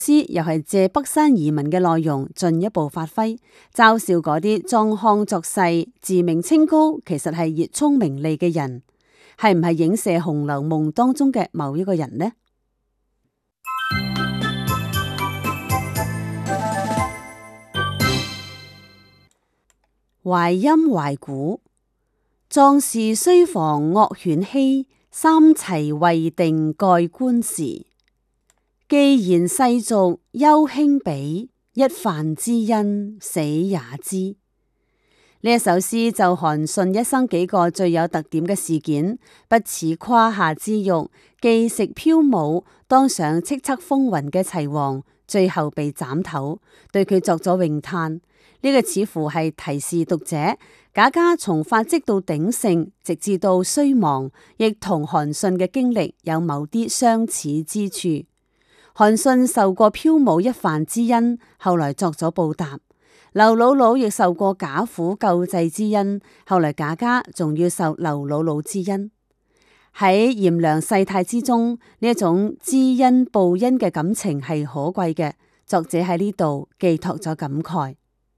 詩又係借北山移民嘅內容進一步發揮，嘲笑嗰啲裝腔作勢、自命清高，其實係熱衷名利嘅人，係唔係影射《紅樓夢》當中嘅某一個人呢？淮陰淮古，壯士須防惡犬欺，三齊未定蓋棺時。既然世俗憂輕鄙，一飯之恩死也知。呢一首詩就韓信一生幾個最有特點嘅事件，不似胯下之辱，既食飄舞，當上叱咤風雲嘅齊王，最後被斬頭，對佢作咗詠嘆。呢個似乎係提示讀者，賈家從發跡到鼎盛，直至到衰亡，亦同韓信嘅經歷有某啲相似之處。韓信受過飄舞一飯之恩，後來作咗報答；劉姥姥亦受過賈府救濟之恩，後來賈家仲要受劉姥姥之恩。喺炎涼世態之中，呢一種知恩報恩嘅感情係可貴嘅。作者喺呢度寄託咗感慨。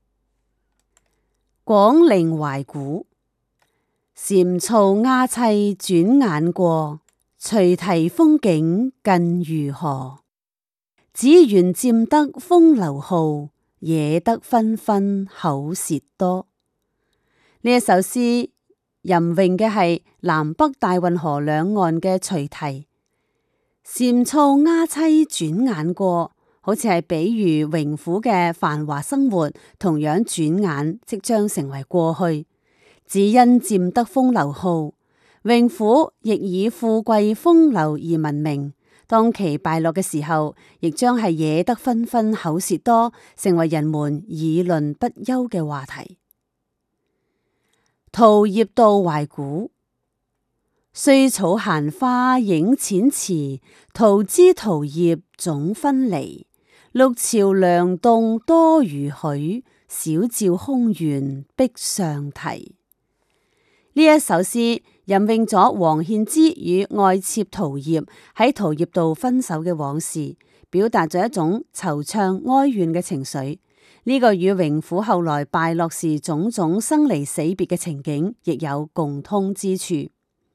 廣陵懷古，蟬噪鴉棲轉眼過，隨堤風景近如何？只緣佔得風流好，惹得紛紛口舌多。呢一首詩吟詠嘅係南北大運河兩岸嘅隨堤，蟬噪鴉棲轉眼過，好似係比喻榮府嘅繁華生活，同樣轉眼即將成為過去。只因佔得風流好，榮府亦以富貴風流而聞名。當其敗落嘅時候，亦將係惹得紛紛口舌多，成為人們議論不休嘅話題。桃葉道懷古，歲草閒花影淺池，桃枝桃葉總分離。六朝梁棟多如許，小照空園壁上題。呢一首詩吟詠咗王獻之與愛妾桃葉喺桃葉道分手嘅往事，表達咗一種惆悵哀怨嘅情緒。呢個與榮府後來敗落時種種生離死別嘅情景亦有共通之處。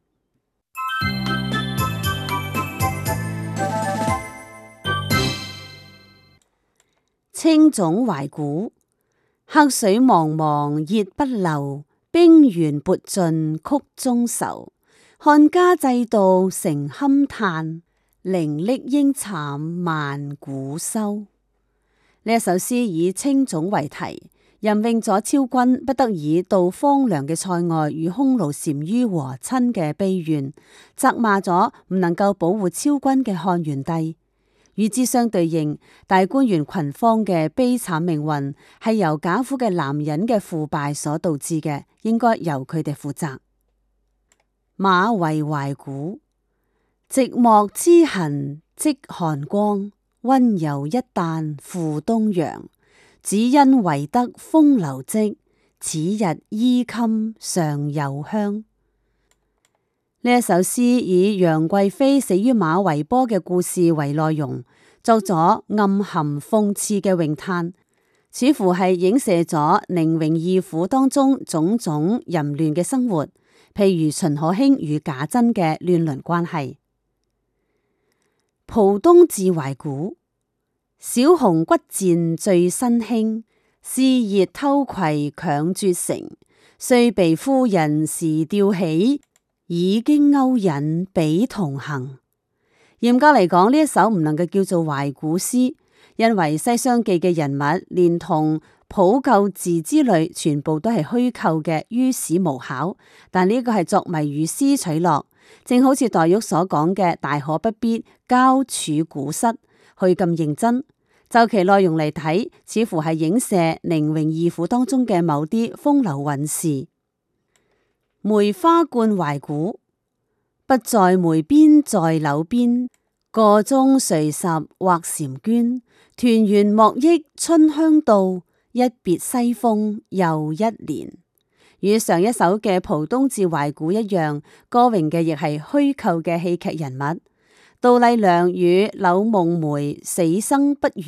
青冢懷古，黑水茫茫熱不流，冰原撥盡曲中愁。漢家制度誠堪嘆，伶俐應慘萬古收。呢一首詩以青冢為題，吟詠咗昭君不得已到荒涼嘅塞外與匈奴單于和親嘅悲怨，責罵咗唔能夠保護昭君嘅漢元帝。與之相對應，大觀園群芳嘅悲慘命運係由賈府嘅男人嘅腐敗所導致嘅，應該由佢哋負責。馬嵬懷古，寂寞之痕跡寒光，溫柔一旦付東陽。只因唯得風流跡，此日衣襟尚有香。呢一首詩以楊貴妃死於馬嵬坡嘅故事為內容，作咗暗含諷刺嘅詠嘆，似乎係影射咗寧榮二府當中種種淫亂嘅生活，譬如秦可卿與賈珍嘅亂倫關係。蒲東志懷古，小紅骨賤醉新興，肆熱偷窺強絕城。雖被夫人時吊起，已經勾引比同行。嚴格嚟講，呢一首唔能夠叫做懷古詩，因為西廂記嘅人物連同普救寺之類，全部都係虛構嘅，於史無考。但呢個係作謎語詩取樂，正好似黛玉所講嘅大可不必交處古室，去咁認真。就其內容嚟睇，似乎係影射寧榮二府當中嘅某啲風流韻事。梅花觀懷古，不在梅邊在柳邊，個中垂拾或嬋娟。團圓莫憶春香到，一別西風又一年。與上一首嘅蒲東志懷古一樣，歌詠嘅亦係虛構嘅戲劇人物。 杜麗娘與柳夢梅死生不渝。